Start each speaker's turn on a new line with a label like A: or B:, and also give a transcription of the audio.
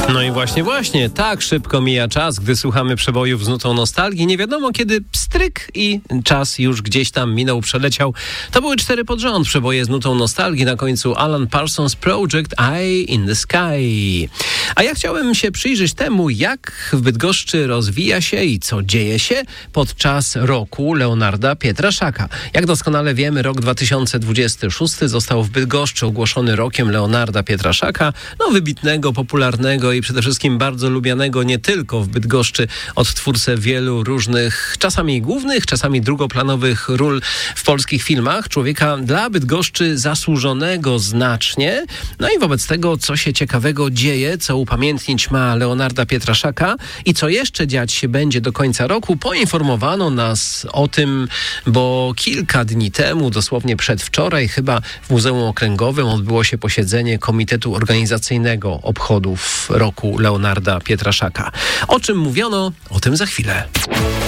A: No i właśnie, tak szybko mija czas, gdy słuchamy przebojów z nutą nostalgii. Nie wiadomo kiedy pstryk i czas już gdzieś tam minął, przeleciał. To były 4 pod rząd przeboje z nutą nostalgii. Na końcu Alan Parsons Project Eye in the Sky. A ja chciałem się przyjrzeć temu, jak w Bydgoszczy rozwija się i co dzieje się podczas roku Leonarda Pietraszaka. Jak doskonale wiemy, rok 2026 został w Bydgoszczy ogłoszony rokiem Leonarda Pietraszaka, wybitnego, popularnego i przede wszystkim bardzo lubianego nie tylko w Bydgoszczy odtwórcę wielu różnych, czasami głównych, czasami drugoplanowych ról w polskich filmach. Człowieka dla Bydgoszczy zasłużonego znacznie. No i wobec tego, co się ciekawego dzieje, co upamiętnić ma Leonarda Pietraszaka i co jeszcze dziać się będzie do końca roku, poinformowano nas o tym, bo kilka dni temu, dosłownie przedwczoraj, chyba w Muzeum Okręgowym odbyło się posiedzenie Komitetu Organizacyjnego Obchodów roku Leonarda Pietraszaka. O czym mówiono? O tym za chwilę.